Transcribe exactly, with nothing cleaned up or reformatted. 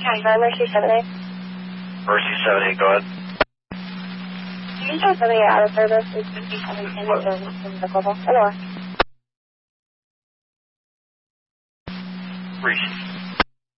Hi, Mercy seven eight. Mercy seven eight, go ahead. Can you try something out of service? It's fifty seven ten service in the global. Hello. Reese.